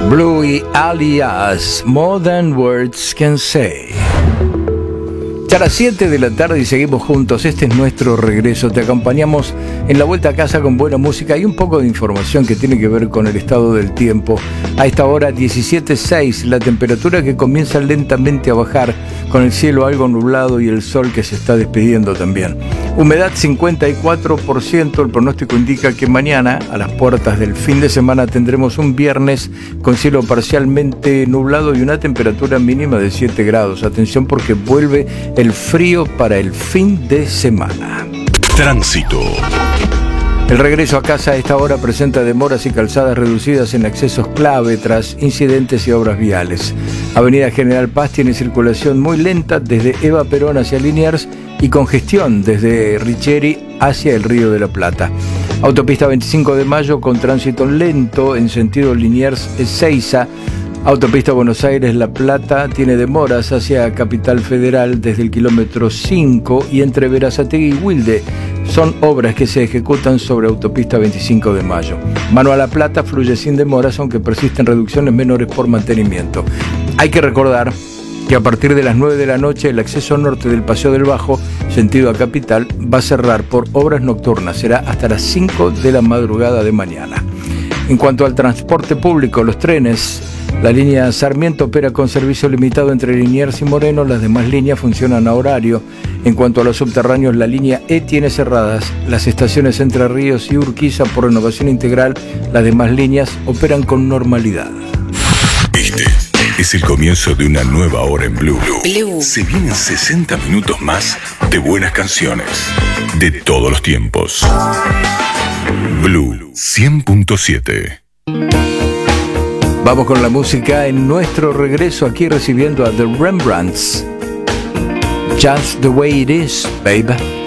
Blue y Alias, More Than Words Can Say. Ya a las 7 de la tarde y seguimos juntos. Este es nuestro regreso. Te acompañamos en la vuelta a casa con buena música y un poco de información que tiene que ver con el estado del tiempo. A esta hora 17:06, la temperatura que comienza lentamente a bajar, con el cielo algo nublado y el sol que se está despidiendo también. Humedad 54%, el pronóstico indica que mañana, a las puertas del fin de semana, tendremos un viernes con cielo parcialmente nublado y una temperatura mínima de 7 grados. Atención porque vuelve el frío para el fin de semana. Tránsito. El regreso a casa a esta hora presenta demoras y calzadas reducidas en accesos clave tras incidentes y obras viales. Avenida General Paz tiene circulación muy lenta desde Eva Perón hacia Liniers y congestión desde Richeri hacia el Río de la Plata. Autopista 25 de Mayo con tránsito lento en sentido Liniers-Ezeiza. Autopista Buenos Aires-La Plata tiene demoras hacia Capital Federal desde el kilómetro 5 y entre Berazategui y Wilde. Son obras que se ejecutan sobre Autopista 25 de Mayo. Mano a La Plata fluye sin demoras, aunque persisten reducciones menores por mantenimiento. Hay que recordar que a partir de las 9 de la noche el acceso norte del Paseo del Bajo, sentido a Capital, va a cerrar por obras nocturnas. Será hasta las 5 de la madrugada de mañana. En cuanto al transporte público, los trenes, la línea Sarmiento opera con servicio limitado entre Liniers y Moreno, las demás líneas funcionan a horario. En cuanto a los subterráneos, la línea E tiene cerradas las estaciones Entre Ríos y Urquiza por renovación integral, las demás líneas operan con normalidad. Este es el comienzo de una nueva hora en Blue. Se vienen 60 minutos más de buenas canciones de todos los tiempos. Blue 100.7. Vamos con la música en nuestro regreso aquí recibiendo a The Rembrandts. Just the way it is, baby.